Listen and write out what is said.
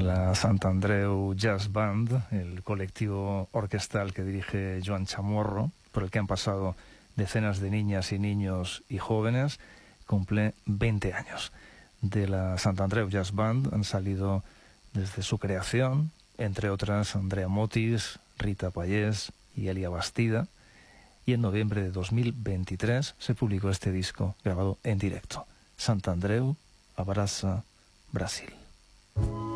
la Sant Andreu Jazz Band, el colectivo orquestal que dirige Joan Chamorro, por el que han pasado decenas de niñas y niños y jóvenes, cumple 20 años. De la Sant Andreu Jazz Band han salido desde su creación, entre otras, Andrea Motis, Rita Pallés y Elia Bastida, y en noviembre de 2023 se publicó este disco grabado en directo, Sant Andreu Abraça Brasil.